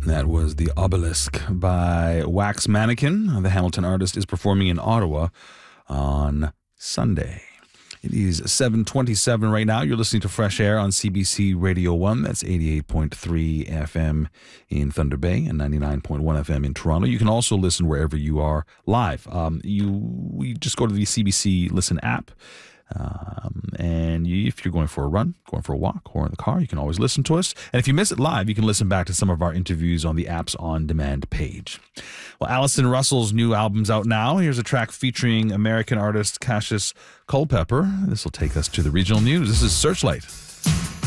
That was The Obelisk by Wax Mannequin. The Hamilton artist is performing in Ottawa on Sunday. It is 7:27 right now. You're listening to Fresh Air on CBC Radio 1. That's 88.3 FM in Thunder Bay and 99.1 FM in Toronto. You can also listen wherever you are live. You just go to the CBC Listen app. If you're going for a run, going for a walk, or in the car, you can always listen to us. And if you miss it live, you can listen back to some of our interviews on the app's on-demand page. Well, Allison Russell's new album's out now. Here's a track featuring American artist Cassius Culpepper. This will take us to the regional news. This is Searchlight.